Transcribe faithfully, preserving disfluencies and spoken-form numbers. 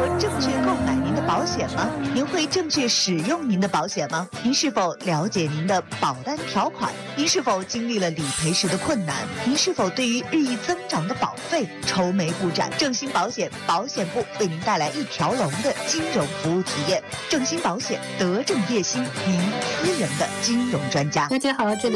否正确购买您的保险吗？您会正确使用您的保险吗？您是否了解您的保单条款？您是否经历了理赔时的困难？您是否对于日益增长的保费愁眉不展？正兴保险保险部为您带来一条龙的金融服务体验。正兴保险，德政业兴，您私人的金融专家。 大家好，这里